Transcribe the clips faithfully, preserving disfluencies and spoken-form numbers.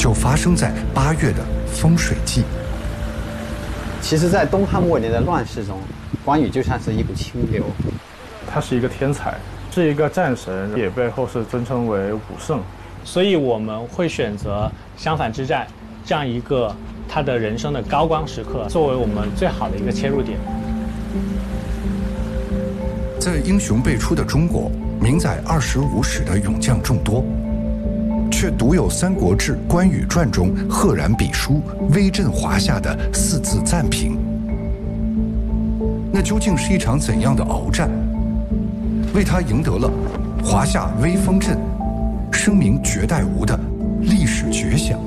就发生在八月的风水季。 其实，在东汉末年的乱世中，关羽就像是一股清流。 他是一个天才，是一个战神，也被后世尊称为武圣。 所以我们会选择襄樊之战这样一个他的人生的高光时刻，作为我们最好的一个切入点。 在英雄辈出的中国，名载二十五史的勇将众多，却独有《三国志·关羽传》中赫然笔书、威震华夏的四字赞评。那究竟是一场怎样的鏖战，为他赢得了“华夏威风阵，声名绝代无”的历史绝响？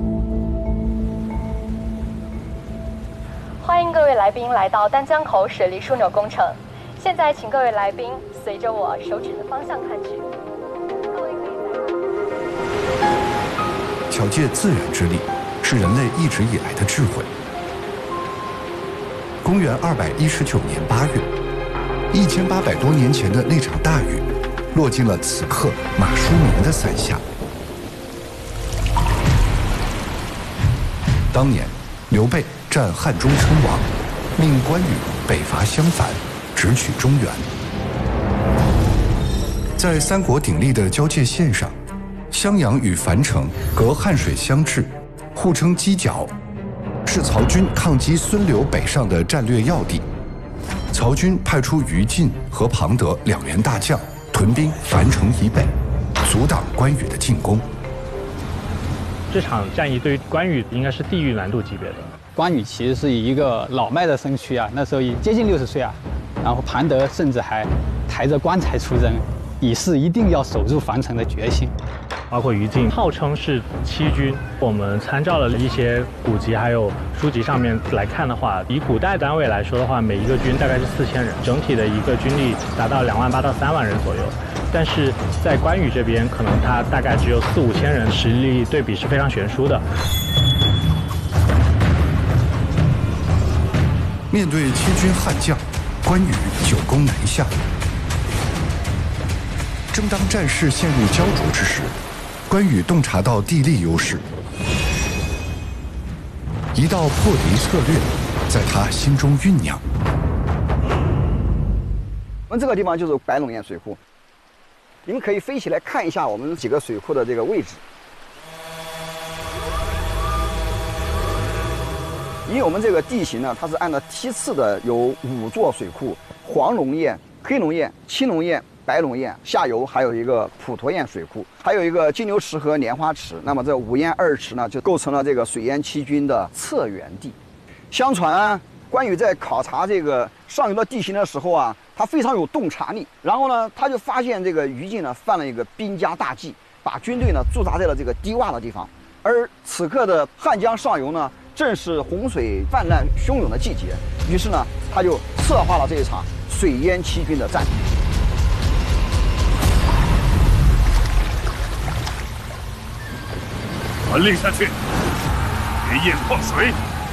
欢迎各位来宾来到丹江口水利枢纽工程。现在，请各位来宾随着我手指的方向看去。各位可以在巧借自然之力，是人类一直以来的智慧。公元二百一十九年八月，一千八百多年前的那场大雨，落进了此刻马叔明的伞下。当年，刘备战汉中称王，命关羽北伐襄樊，直取中原。在三国鼎立的交界线上，襄阳与樊城隔汉水相峙，互称犄角，是曹军抗击孙刘北上的战略要地。曹军派出于禁和庞德两员大将，屯兵樊城以北，阻挡关羽的进攻。 这场战役对于关羽应该是地狱难度级别的。 关羽其实是一个老迈的身躯啊，那时候已接近六十岁啊。然后庞德甚至还抬着棺材出征，以示一定要守住樊城的决心。 包括于禁号称是七军，我们参照了一些古籍还有书籍上面来看的话，以古代单位来说的话，每一个军大概是四千人，整体的一个军力达到两万八到三万人左右。但是在关羽这边，可能他大概只有四五千人，实力对比是非常悬殊的。 面对七军悍将，关羽久攻南下。正当战事陷入焦灼之时，关羽洞察到地利优势，一道破敌策略在他心中酝酿。 我们这个地方就是白龙堰水库，你们可以飞起来看一下我们几个水库的这个位置。因为我们这个地形呢，它是按照梯次的，有五座水库：黄龙堰、黑龙堰、青龙堰、白龙堰，下游还有一个普陀堰水库，还有一个金牛池和莲花池。那么这五堰二池呢，就构成了这个水淹七军的策源地。相传啊，关羽在考察这个上游的地形的时候啊，他非常有洞察力。然后呢，他就发现这个于禁呢犯了一个兵家大忌，把军队呢驻扎在了这个低洼的地方。而此刻的汉江上游呢，正是洪水泛滥汹涌的季节，于是呢，他就策划了这一场水淹七军的战役。 传令下去，决堰放水。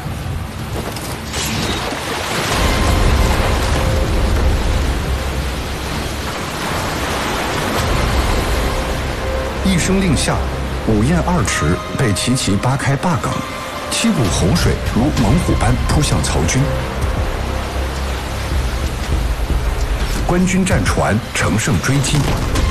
一声令下，五堰二池被齐齐扒开坝岗，七股洪水如猛虎般扑向曹军。官军战船乘胜追击，